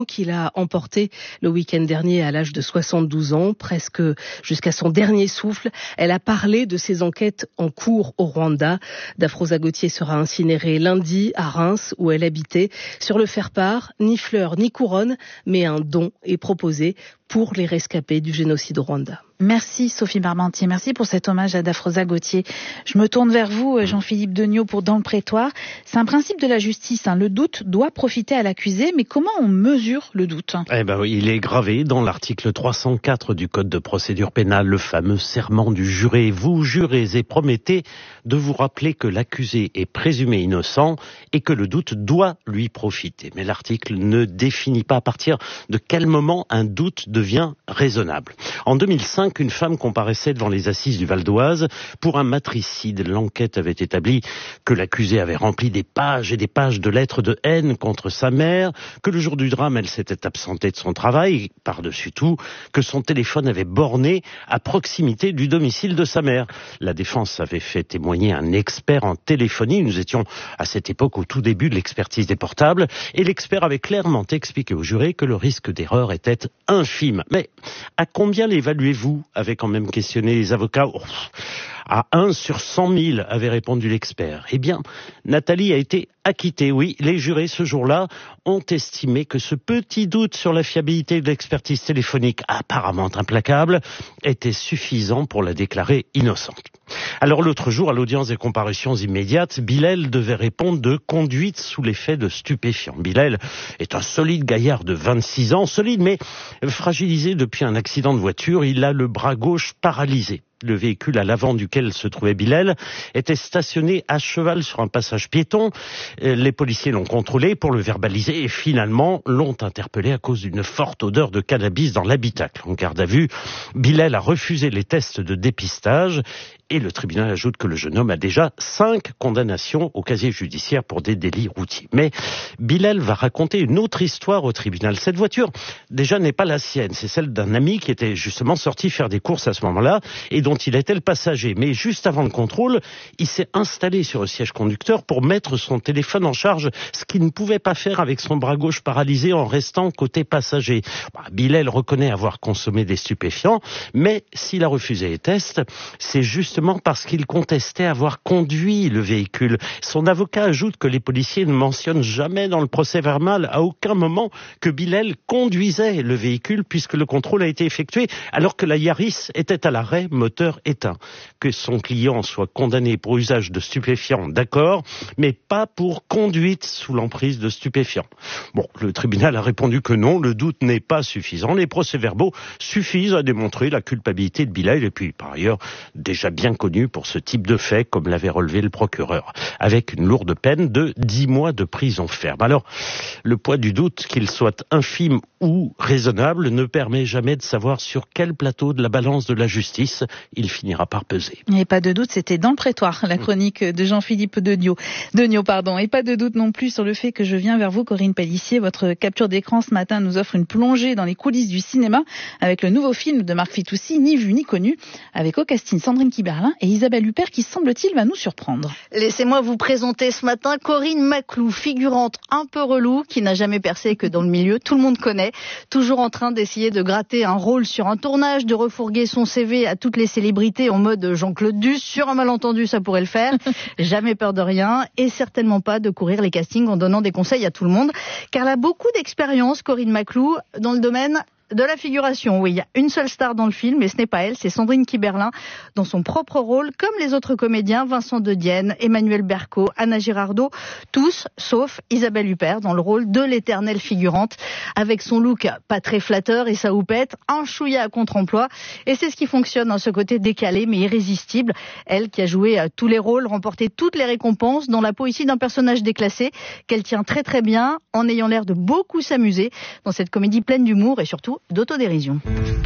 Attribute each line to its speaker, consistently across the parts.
Speaker 1: qu'il a emporté le week-end dernier à l'âge de 72 ans, presque jusqu'à son dernier souffle. Elle a parlé de ses enquêtes en cours au Rwanda. Dafroza Gauthier sera incinérée lundi à Reims, où elle habitait. Sur le faire-part, ni fleurs ni couronne, mais un don est proposé pour les rescapés du génocide au Rwanda.
Speaker 2: Merci Sophie Parmentier, merci pour cet hommage à Dafroza Gauthier. Je me tourne vers vous, Jean-Philippe Degnaud, pour Dans le prétoire. C'est un principe de la justice, le doute doit profiter à l'accusé, mais comment on mesure le doute ?
Speaker 3: Oui, il est gravé dans l'article 304 du Code de procédure pénale, le fameux serment du juré. Vous jurez et promettez de vous rappeler que l'accusé est présumé innocent et que le doute doit lui profiter. Mais l'article ne définit pas à partir de quel moment un doute devient raisonnable. En 2005, une femme comparaissait devant les assises du Val d'Oise pour un matricide. L'enquête avait établi que l'accusée avait rempli des pages et des pages de lettres de haine contre sa mère, que le jour du drame, elle s'était absentée de son travail, par-dessus tout, que son téléphone avait borné à proximité du domicile de sa mère. La défense avait fait témoigner un expert en téléphonie. Nous étions à cette époque au tout début de l'expertise des portables, et l'expert avait clairement expliqué au juré que le risque d'erreur était infime. Mais à combien l'évaluez-vous ? Avaient quand même questionné les avocats. À 1 sur 100 000, avait répondu l'expert. Eh bien, Nathalie a été acquittée. Oui, les jurés, ce jour-là, ont estimé que ce petit doute sur la fiabilité de l'expertise téléphonique, apparemment implacable, était suffisant pour la déclarer innocente. Alors l'autre jour, à l'audience des comparutions immédiates, Bilal devait répondre de conduite sous l'effet de stupéfiants. Bilal est un solide gaillard de 26 ans, solide mais fragilisé depuis un accident de voiture. Il a le bras gauche paralysé. Le véhicule à l'avant duquel se trouvait Bilal était stationné à cheval sur un passage piéton. Les policiers l'ont contrôlé pour le verbaliser et finalement l'ont interpellé à cause d'une forte odeur de cannabis dans l'habitacle. En garde à vue, Bilal a refusé les tests de dépistage et le tribunal ajoute que le jeune homme a déjà 5 condamnations au casier judiciaire pour des délits routiers. Mais Bilal va raconter une autre histoire au tribunal. Cette voiture, déjà, n'est pas la sienne. C'est celle d'un ami qui était justement sorti faire des courses à ce moment-là et dont il était le passager. Mais juste avant le contrôle, il s'est installé sur le siège conducteur pour mettre son téléphone en charge, ce qu'il ne pouvait pas faire avec son bras gauche paralysé en restant côté passager. Bilal reconnaît avoir consommé des stupéfiants, mais s'il a refusé les tests, c'est justement parce qu'il contestait avoir conduit le véhicule. Son avocat ajoute que les policiers ne mentionnent jamais dans le procès verbal à aucun moment que Bilal conduisait le véhicule puisque le contrôle a été effectué alors que la Yaris était à l'arrêt, moteur éteint. Que son client soit condamné pour usage de stupéfiants, d'accord, mais pas pour conduite sous l'emprise de stupéfiants. Bon, le tribunal a répondu que non, le doute n'est pas suffisant. Les procès-verbaux suffisent à démontrer la culpabilité de Bilal et puis par ailleurs déjà bien connu pour ce type de fait, comme l'avait relevé le procureur, avec une lourde peine de 10 mois de prison ferme. Alors, le poids du doute, qu'il soit infime ou raisonnable, ne permet jamais de savoir sur quel plateau de la balance de la justice il finira par peser.
Speaker 2: Il n'y a pas de doute, c'était Dans le prétoire, la chronique de Jean-Philippe Degnaud. Et pas de doute non plus sur le fait que je viens vers vous, Corinne Pellissier. Votre capture d'écran ce matin nous offre une plongée dans les coulisses du cinéma avec le nouveau film de Marc Fitoussi, Ni vu ni connu, avec au casting Sandrine Kiberlin et Isabelle Huppert qui, semble-t-il, va nous surprendre.
Speaker 4: Laissez-moi vous présenter ce matin Corinne Maclou, figurante un peu relou, qui n'a jamais percé que dans le milieu, tout le monde connaît, toujours en train d'essayer de gratter un rôle sur un tournage, de refourguer son CV à toutes les célébrités en mode Jean-Claude Duss, sur un malentendu ça pourrait le faire, jamais peur de rien et certainement pas de courir les castings en donnant des conseils à tout le monde, car elle a beaucoup d'expérience, Corinne Maclou, dans le domaine de la figuration. Oui, il y a une seule star dans le film, mais ce n'est pas elle, c'est Sandrine Kiberlin, dans son propre rôle, comme les autres comédiens, Vincent De Dienne, Emmanuel Berco, Anna Girardot, tous, sauf Isabelle Huppert, dans le rôle de l'éternelle figurante, avec son look pas très flatteur et sa houppette, un chouïa à contre-emploi, et c'est ce qui fonctionne dans ce côté décalé mais irrésistible. Elle qui a joué tous les rôles, remporté toutes les récompenses, dans la peau ici d'un personnage déclassé, qu'elle tient très très bien, en ayant l'air de beaucoup s'amuser, dans cette comédie pleine d'humour et surtout d'autodérision.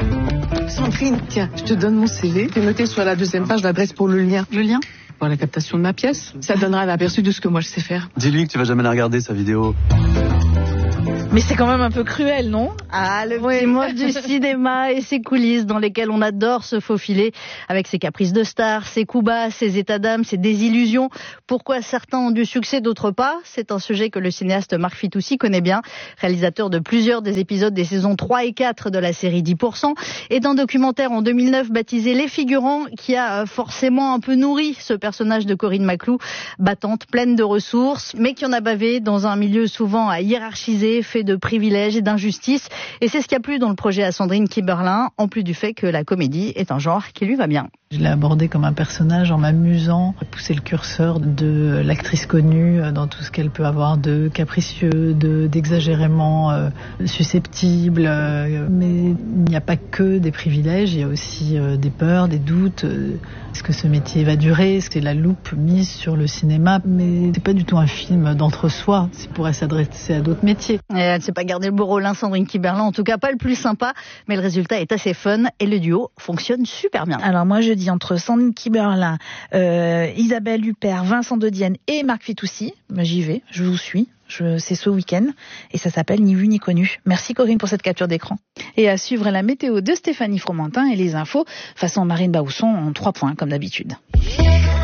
Speaker 5: Sandrine, tiens, je te donne mon CV. Tu noté sur la 2e page l'adresse pour le lien.
Speaker 4: Le lien ?
Speaker 5: Pour la captation de ma pièce. Ça donnera un aperçu de ce que moi je sais faire.
Speaker 6: Dis-lui que tu vas jamais la regarder, sa vidéo.
Speaker 2: Mais c'est quand même un peu cruel, non?
Speaker 4: Ah, le petit monde du cinéma et ses coulisses dans lesquelles on adore se faufiler avec ses caprices de star, ses coups bas, ses états d'âme, ses désillusions. Pourquoi certains ont du succès, d'autres pas? C'est un sujet que le cinéaste Marc Fitoussi connaît bien, réalisateur de plusieurs des épisodes des saisons 3 et 4 de la série 10%, et d'un documentaire en 2009 baptisé Les Figurants, qui a forcément un peu nourri ce personnage de Corinne Maclou, battante, pleine de ressources, mais qui en a bavé dans un milieu souvent hiérarchisé, fait de privilèges et d'injustices. Et c'est ce qu'il y a plu dans le projet à Sandrine Kiberlin, en plus du fait que la comédie est un genre qui lui va bien.
Speaker 6: Je l'ai abordé comme un personnage en m'amusant, pousser le curseur de l'actrice connue dans tout ce qu'elle peut avoir de capricieux, d'exagérément susceptible. Mais il n'y a pas que des privilèges, il y a aussi des peurs, des doutes. Est-ce que ce métier va durer? C'est la loupe mise sur le cinéma, mais c'est pas du tout un film d'entre-soi. Ça pourrait s'adresser à d'autres métiers.
Speaker 4: Et elle ne s'est pas gardé le beau rôle, Sandrine Kiberlin, en tout cas pas le plus sympa, mais le résultat est assez fun et le duo fonctionne super bien.
Speaker 2: Alors moi je dis entre Sandrine Kiberlin, Isabelle Huppert, Vincent De Dienne et Marc Fitoussi, j'y vais, je vous suis. C'est ce week-end et ça s'appelle Ni vu ni connu. Merci Corinne pour cette capture d'écran. Et à suivre la météo de Stéphanie Fromentin et les infos façon Marine Baousson en 3 points comme d'habitude.
Speaker 7: Si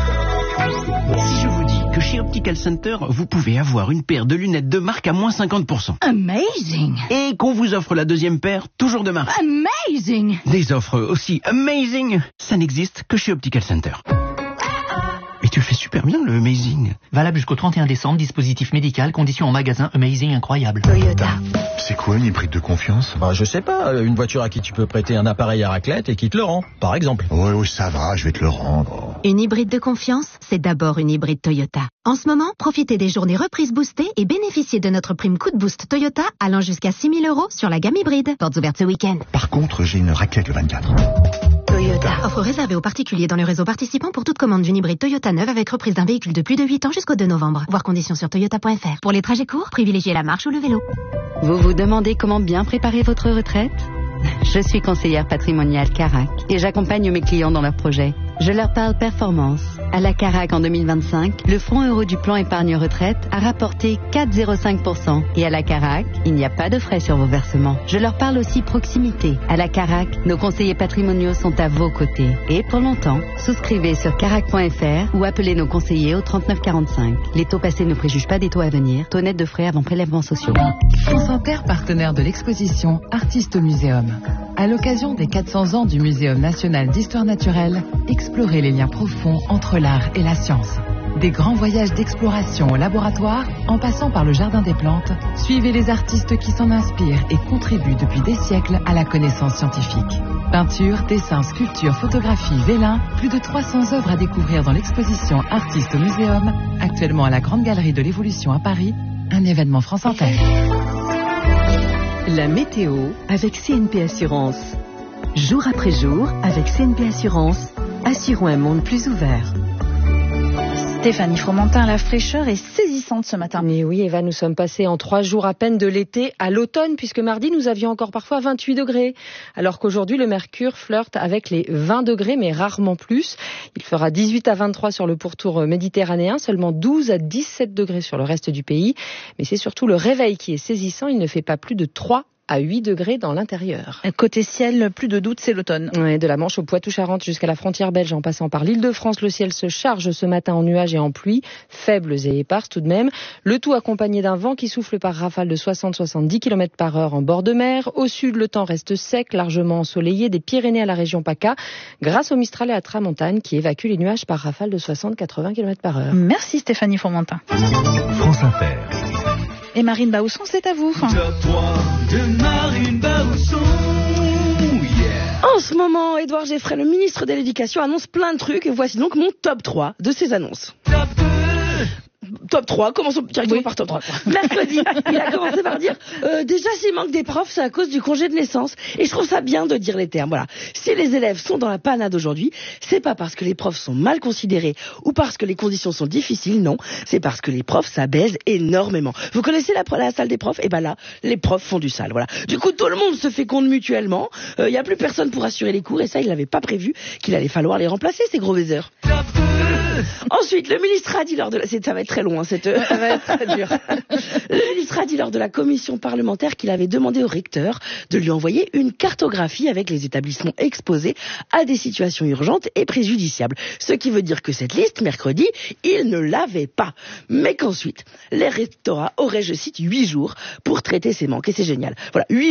Speaker 7: je vous dis que chez Optical Center, vous pouvez avoir une paire de lunettes de marque à moins 50%.
Speaker 8: Amazing!
Speaker 7: Et qu'on vous offre la deuxième paire, toujours de marque.
Speaker 8: Amazing!
Speaker 7: Des offres aussi amazing, ça n'existe que chez Optical Center. Mais tu le fais super bien, le Amazing.
Speaker 9: Valable jusqu'au 31 décembre, dispositif médical, conditions en magasin, Amazing incroyable.
Speaker 8: Toyota.
Speaker 10: C'est quoi une hybride de confiance?
Speaker 11: Je sais pas, une voiture à qui tu peux prêter un appareil à raclette et qui te le rend, par exemple.
Speaker 10: Ouais, ça va, je vais te le rendre.
Speaker 8: Une hybride de confiance, c'est d'abord une hybride Toyota. En ce moment, profitez des journées reprises boostées et bénéficiez de notre prime coup de boost Toyota allant jusqu'à 6 000 € sur la gamme hybride. Portes ouvertes ce week-end.
Speaker 10: Par contre, j'ai une raclette le 24.
Speaker 8: Toyota. Offre réservée aux particuliers dans le réseau participant pour toute commande d'une hybride Toyota neuve avec reprise d'un véhicule de plus de 8 ans jusqu'au 2 novembre. Voir conditions sur toyota.fr. Pour les trajets courts, privilégiez la marche ou le vélo.
Speaker 12: Vous vous demandez comment bien préparer votre retraite? Je suis conseillère patrimoniale Carac et j'accompagne mes clients dans leurs projets. Je leur parle performance. À la Carac en 2025, le fonds euro du plan épargne retraite a rapporté 4,05%. Et à la Carac, il n'y a pas de frais sur vos versements. Je leur parle aussi proximité. À la Carac, nos conseillers patrimoniaux sont à vos côtés. Et pour longtemps, souscrivez sur carac.fr ou appelez nos conseillers au 3945. Les taux passés ne préjugent pas des taux à venir. Taux net de frais avant prélèvements sociaux.
Speaker 13: France Inter, partenaire de l'exposition Artistes au Muséum. À l'occasion des 400 ans du Muséum national d'histoire naturelle, explorez les liens profonds entre l'art et la science. Des grands voyages d'exploration au laboratoire, en passant par le jardin des plantes, suivez les artistes qui s'en inspirent et contribuent depuis des siècles à la connaissance scientifique. Peinture, dessin, sculpture, photographie, vélin, plus de 300 œuvres à découvrir dans l'exposition Artistes au Muséum, actuellement à la Grande Galerie de l'Évolution à Paris, un événement France Inter.
Speaker 14: La météo avec CNP Assurance. Jour après jour, avec CNP Assurance, assurons un monde plus ouvert.
Speaker 2: Stéphanie Fromentin, la fraîcheur est saisissante ce matin.
Speaker 15: Mais oui, Eva, nous sommes passés en 3 jours à peine de l'été à l'automne, puisque mardi, nous avions encore parfois 28 degrés. Alors qu'aujourd'hui, le mercure flirte avec les 20 degrés, mais rarement plus. Il fera 18 à 23 sur le pourtour méditerranéen, seulement 12 à 17 degrés sur le reste du pays. Mais c'est surtout le réveil qui est saisissant. Il ne fait pas plus de 3 à 8 degrés dans l'intérieur.
Speaker 2: Côté ciel, plus de doute, c'est l'automne.
Speaker 15: Ouais, de la Manche au Poitou-Charentes jusqu'à la frontière belge en passant par l'Île-de-France, le ciel se charge ce matin en nuages et en pluie, faibles et éparses tout de même. Le tout accompagné d'un vent qui souffle par rafale de 60-70 km par heure en bord de mer. Au sud, le temps reste sec, largement ensoleillé des Pyrénées à la région PACA, grâce au Mistral et à Tramontane qui évacue les nuages par rafale de 60-80 km par heure.
Speaker 2: Merci Stéphanie Fromentin.
Speaker 10: France Inter.
Speaker 2: Et Marine Baousson, c'est à vous.
Speaker 16: Top 3 de Marine Baousson. Yeah.
Speaker 17: En ce moment, Édouard Geffray, le ministre de l'Éducation, annonce plein de trucs. Et voici donc mon top 3 de ces annonces. Top 3, commençons directement par top 3. Mercredi, il a commencé par dire déjà s'il manque des profs, c'est à cause du congé de naissance. Et je trouve ça bien de dire les termes. Voilà. Si les élèves sont dans la panade aujourd'hui, c'est pas parce que les profs sont mal considérés ou parce que les conditions sont difficiles, non. C'est parce que les profs, ça baise énormément. Vous connaissez la salle des profs? Et ben là, les profs font du sale. Voilà. Du coup, tout le monde se féconde mutuellement. Il y a plus personne pour assurer les cours et ça, il n'avait pas prévu qu'il allait falloir les remplacer, ces gros baiseurs. Ensuite, le ministre a dit lors de ça va être très long, hein, ça va être très dur. Le ministre a dit lors de la commission parlementaire qu'il avait demandé au recteur de lui envoyer une cartographie avec les établissements exposés à des situations urgentes et préjudiciables. Ce qui veut dire que cette liste, mercredi, il ne l'avait pas. Mais qu'ensuite, les rectorats auraient, je cite, 8 jours pour traiter ces manques. Et c'est génial. Voilà, 8